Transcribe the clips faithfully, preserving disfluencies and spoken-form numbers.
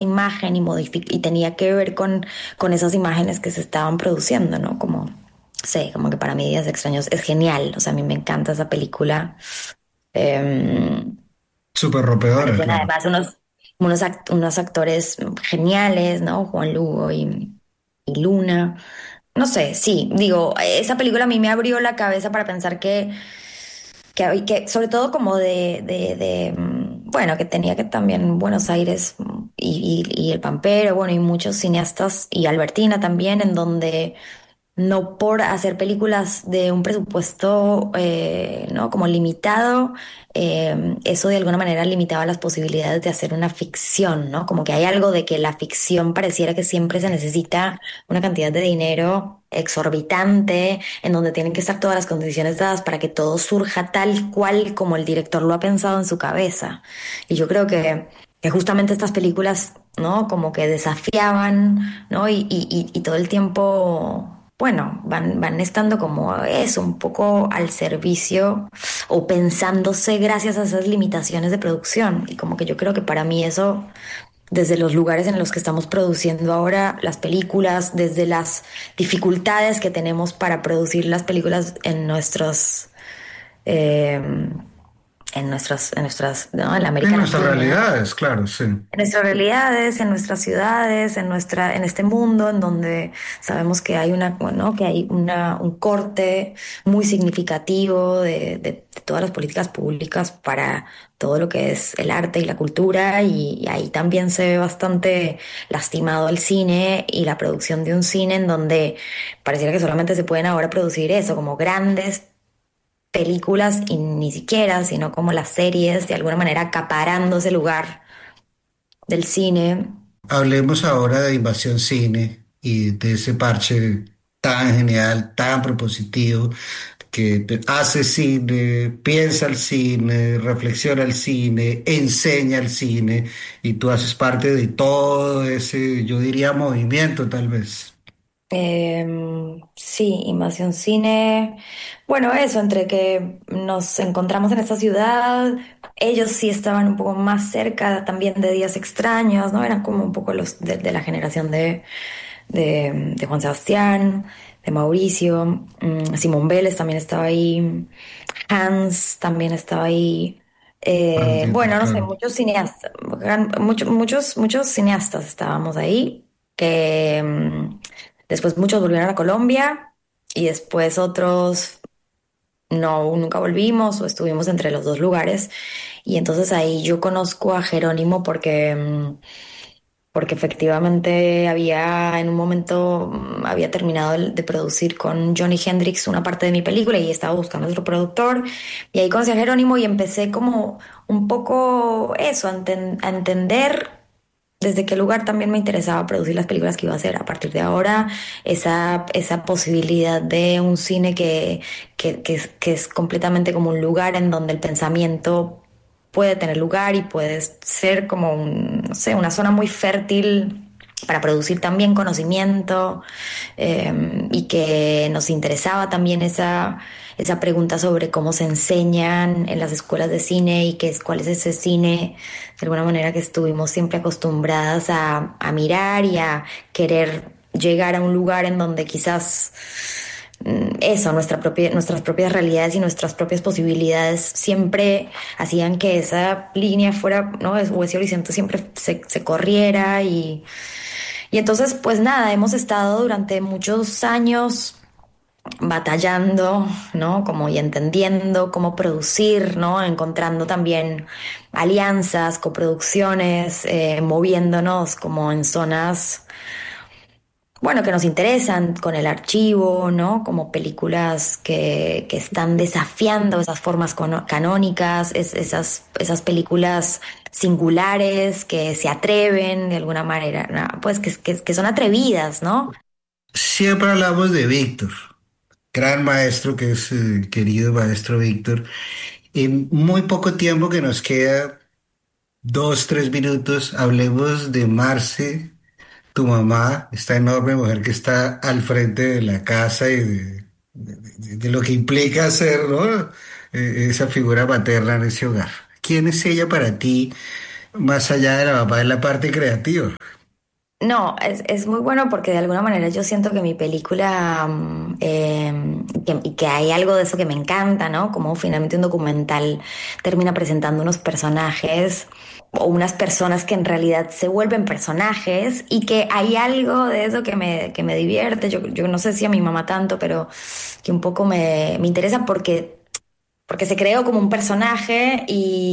imagen y, modifi- y tenía que ver con, con esas imágenes que se estaban produciendo, ¿no? Como, sé, como que para mí Días Extraños es genial, o sea, a mí me encanta esa película. Eh, Súper rompedora, Parecen claro. además unos, unos, act- unos actores geniales, ¿no? Juan Lugo y, y Luna. No sé, sí, digo, esa película a mí me abrió la cabeza para pensar que, que, que sobre todo como de, de, de, mm, bueno, que tenía que también Buenos Aires mm, y, y, y El Pampero, bueno, y muchos cineastas, y Albertina también, en donde no por hacer películas de un presupuesto, eh, ¿no? Como limitado, eh, eso de alguna manera limitaba las posibilidades de hacer una ficción, ¿no? Como que hay algo de que la ficción pareciera que siempre se necesita una cantidad de dinero exorbitante, en donde tienen que estar todas las condiciones dadas para que todo surja tal cual como el director lo ha pensado en su cabeza. Y yo creo que, que justamente estas películas, ¿no? Como que desafiaban, ¿no? Y, y, y, y todo el tiempo, bueno, van, van estando como eso, un poco al servicio o pensándose gracias a esas limitaciones de producción. Y como que yo creo que para mí eso, desde los lugares en los que estamos produciendo ahora las películas, desde las dificultades que tenemos para producir las películas en nuestros, eh, en nuestras, en nuestras, ¿no? En la En América nuestras Latina, realidades, claro, sí. en nuestras realidades, en nuestras ciudades, en nuestra, en este mundo en donde sabemos que hay una, bueno, que hay una, un corte muy significativo de, de- de todas las políticas públicas para todo lo que es el arte y la cultura, y, y ahí también se ve bastante lastimado el cine y la producción de un cine en donde pareciera que solamente se pueden ahora producir eso, como grandes películas y ni siquiera, sino como las series de alguna manera acaparando ese lugar del cine. Hablemos ahora de Invasión Cine y de ese parche tan genial, tan propositivo, que te- hace cine, piensa el cine, reflexiona el cine, enseña el cine, y tú haces parte de todo ese, yo diría, movimiento tal vez. Em, sí, Invasión Cine. Bueno, eso, entre que nos encontramos en esta ciudad, ellos sí estaban un poco más cerca también de Días Extraños, ¿no? Eran como un poco los de, de la generación de, de, de Juan Sebastián, de Mauricio, mm, Simón Vélez también estaba ahí, Hans también estaba ahí. Eh, Entiendo, bueno, no sé, claro. muchos cineastas, gran- muchos, muchos, muchos cineastas estábamos ahí, que mm, después muchos volvieron a Colombia y después otros no, nunca volvimos o estuvimos entre los dos lugares. Y entonces ahí yo conozco a Jerónimo porque, mm, porque efectivamente había en un momento, mm, había terminado el- de producir con Johnny Hendrix una parte de mi película y estaba buscando otro productor. Y ahí conocí a Jerónimo y empecé como un poco eso, a, enten- a entender desde qué lugar también me interesaba producir las películas que iba a hacer a partir de ahora, esa, esa posibilidad de un cine que, que, que es, que es completamente como un lugar en donde el pensamiento puede tener lugar y puede ser como un, no sé, una zona muy fértil para producir también conocimiento, eh, y que nos interesaba también esa, esa pregunta sobre cómo se enseñan en las escuelas de cine y qué es, cuál es ese cine, de alguna manera que estuvimos siempre acostumbradas a, a mirar y a querer llegar a un lugar en donde quizás mm, eso, nuestra propia, nuestras propias realidades y nuestras propias posibilidades siempre hacían que esa línea fuera, ¿no? O ese horizonte siempre se, se corriera y, y entonces, pues nada, hemos estado durante muchos años batallando, ¿no? Como y entendiendo cómo producir, ¿no? Encontrando también alianzas, coproducciones, eh, moviéndonos como en zonas, bueno, que nos interesan con el archivo, ¿no? Como películas que, que están desafiando esas formas cono- canónicas, es- esas, esas películas singulares que se atreven de alguna manera, ¿no? Pues que, que, que son atrevidas, ¿no? Siempre hablamos de Víctor, gran maestro que es el querido maestro Víctor. En muy poco tiempo que nos queda, dos, tres minutos, hablemos de Marce, tu mamá, esta enorme mujer que está al frente de la casa y de, de- de- de lo que implica ser, ¿no? Eh, esa figura materna en ese hogar. ¿Quién es ella para ti? Más allá de la papá es la parte creativa. No, es, es muy bueno porque de alguna manera yo siento que mi película, mm, eh, que, y que hay algo de eso que me encanta, ¿no? Como finalmente un documental termina presentando unos personajes o unas personas que en realidad se vuelven personajes y que hay algo de eso que me, que me divierte. Yo, yo no sé si a mi mamá tanto, pero que un poco me, me interesa porque porque se creó como un personaje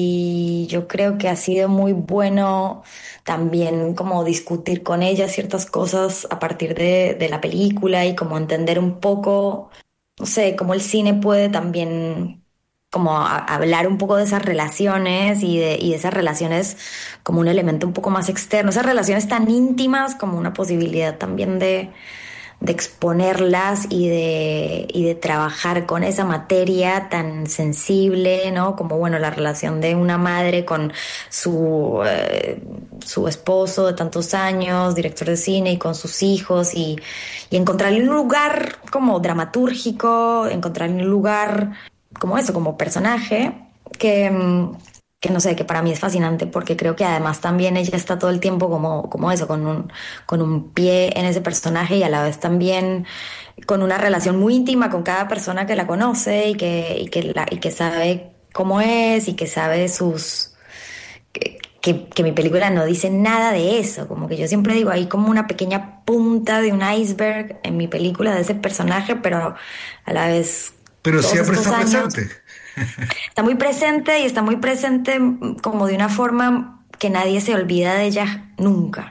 y yo creo que ha sido muy bueno también como discutir con ella ciertas cosas a partir de, de la película y como entender un poco, no sé, cómo el cine puede también como a- hablar un poco de esas relaciones y de, y de esas relaciones como un elemento un poco más externo, esas relaciones tan íntimas como una posibilidad también de de exponerlas y de, y de trabajar con esa materia tan sensible, ¿no? Como, bueno, la relación de una madre con su, eh, su esposo de tantos años, director de cine, y con sus hijos, y, y encontrarle un lugar como dramatúrgico, encontrarle un lugar como eso, como personaje, que... mm, que no sé, que para mí es fascinante porque creo que además también ella está todo el tiempo como, como eso, con un, con un pie en ese personaje y a la vez también con una relación muy íntima con cada persona que la conoce y que, y que, la, y que sabe cómo es y que sabe sus... Que, que, que mi película no dice nada de eso, como que yo siempre digo, hay como una pequeña punta de un iceberg en mi película de ese personaje, pero a la vez Pero todos siempre estos está años presente. está muy presente y está muy presente mm, como de una forma que nadie se olvida de ella nunca.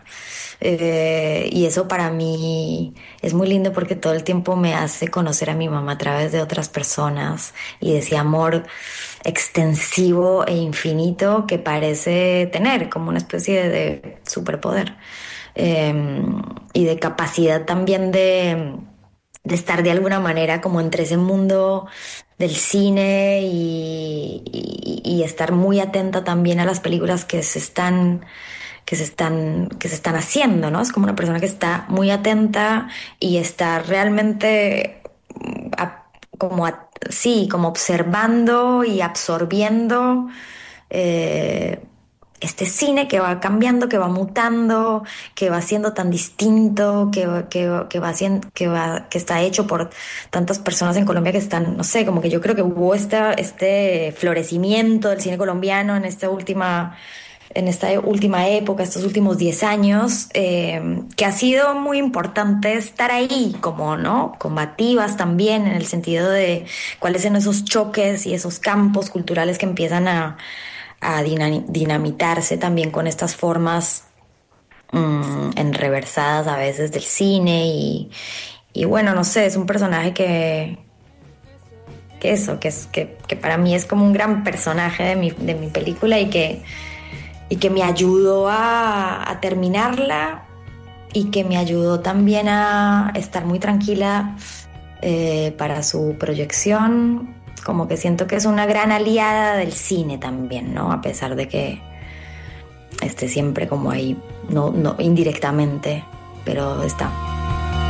Eh, y eso para mí es muy lindo porque todo el tiempo me hace conocer a mi mamá a través de otras personas y de ese amor extensivo e infinito que parece tener como una especie de superpoder. Eh, y de capacidad también de de estar de alguna manera como entre ese mundo del cine y, y- y estar muy atenta también a las películas que se están, que se están, que se están haciendo, ¿no? Es como una persona que está muy atenta y está realmente mm, a- como a- sí, como observando y absorbiendo eh, este cine que va cambiando, que va mutando, que va siendo tan distinto, que, va- que, va- que va siendo, que va, que está hecho por tantas personas en Colombia que están, no sé, como que yo creo que hubo esta, este florecimiento del cine colombiano en esta última, en esta última época, estos últimos diez años, eh, que ha sido muy importante estar ahí, como, ¿no? Combativas también, en el sentido de cuáles son esos choques y esos campos culturales que empiezan a a dina- dinamitarse también con estas formas mm, enreversadas a veces del cine y, y bueno, no sé, es un personaje que, que eso, que, es, que, que para mí es como un gran personaje de mi, de mi película y que, y que me ayudó a, a terminarla y que me ayudó también a estar muy tranquila eh, para su proyección. Como que siento que es una gran aliada del cine también, ¿no? A pesar de que esté siempre como ahí, no, no indirectamente, pero está.